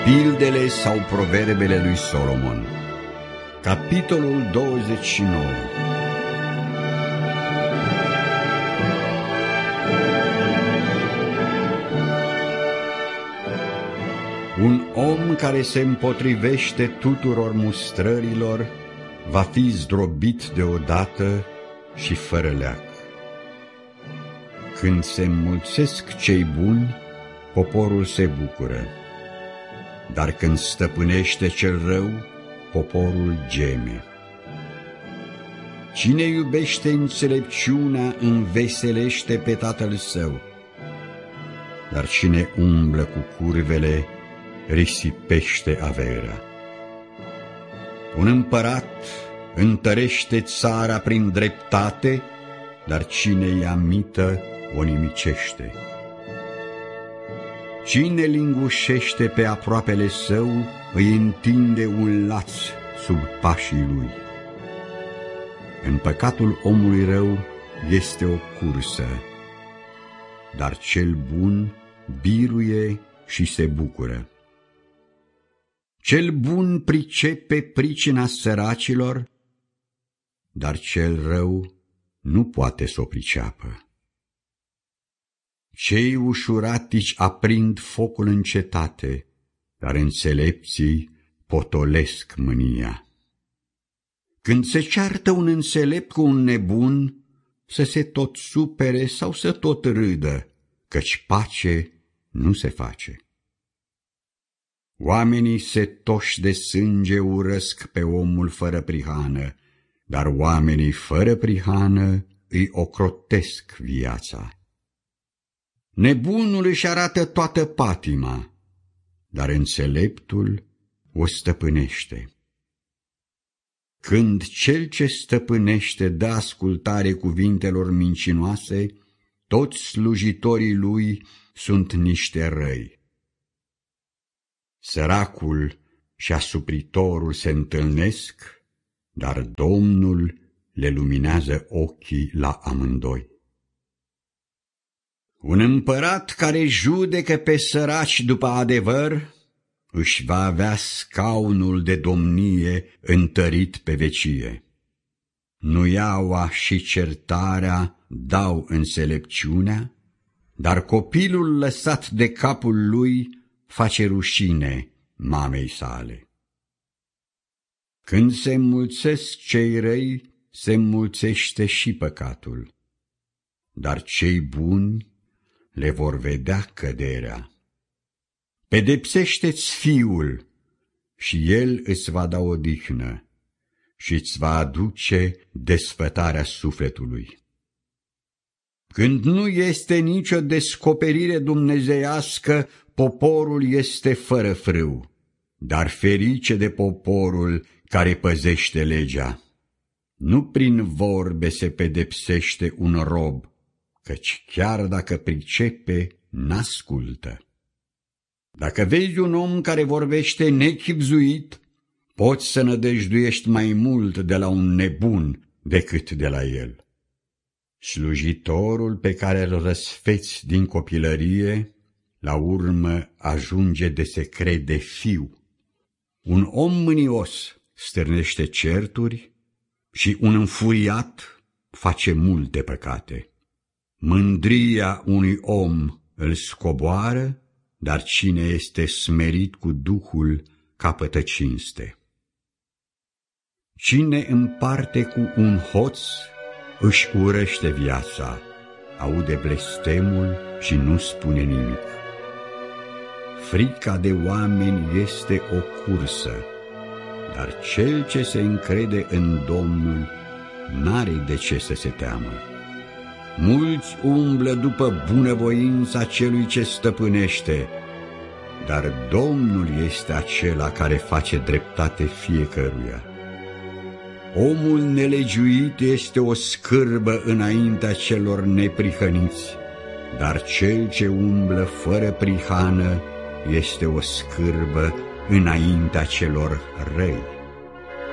Pildele sau proverbele lui Solomon. Capitolul 29. Un om care se împotrivește tuturor mustrărilor va fi zdrobit deodată și fără leac. Când se înmulțesc cei buni, poporul se bucură, dar când stăpânește cel rău, poporul geme. Cine iubește înțelepciunea înveselește pe tatăl său, dar cine umblă cu curvele risipește averea. Un împărat întărește țara prin dreptate, dar cine ia mită o nimicește. Cine lingușește pe aproapele său îi întinde un laț sub pașii lui. În păcatul omului rău este o cursă, dar cel bun biruie și se bucură. Cel bun pricepe pricina săracilor, dar cel rău nu poate să o priceapă. Cei ușuratici aprind focul în cetate, dar înțelepții potolesc mânia. Când se ceartă un înțelept cu un nebun, să se tot supere sau să tot râdă, căci pace nu se face. Oamenii setoși de sânge urăsc pe omul fără prihană, dar oamenii fără prihană îi ocrotesc viața. Nebunul își arată toată patima, dar înțeleptul o stăpânește. Când cel ce stăpânește dă ascultare cuvintelor mincinoase, toți slujitorii lui sunt niște răi. Săracul și asupritorul se întâlnesc, dar Domnul le luminează ochii la amândoi. Un împărat care judecă pe săraci după adevăr își va avea scaunul de domnie întărit pe vecie. Nuiaua și certarea dau înțelepciunea, dar copilul lăsat de capul lui face rușine mamei sale. Când se înmulțesc cei răi, se înmulțește și păcatul, dar cei buni le vor vedea căderea. Pedepsește-ți fiul și el îți va da odihnă și îți va aduce desfătarea sufletului. Când nu este nicio descoperire dumnezeiască, poporul este fără frâu, dar ferice de poporul care păzește legea. Nu prin vorbe se pedepsește un rob, căci chiar dacă pricepe, n-ascultă. Dacă vezi un om care vorbește nechibzuit, poți să nădăjduiești mai mult de la un nebun decât de la el. Slujitorul pe care îl răsfeți din copilărie, la urmă ajunge de se crede fiu. Un om mânios stârnește certuri și un înfuriat face multe păcate. Mândria unui om îl scoboară, dar cine este smerit cu Duhul capătă cinste. Cine împarte cu un hoț își urăște viața, aude blestemul și nu spune nimic. Frica de oameni este o cursă, dar cel ce se încrede în Domnul n-are de ce să se teamă. Mulți umblă după bunăvoința celui ce stăpânește, dar Domnul este acela care face dreptate fiecăruia. Omul nelegiuit este o scârbă înaintea celor neprihăniți, dar cel ce umblă fără prihană este o scârbă înaintea celor răi.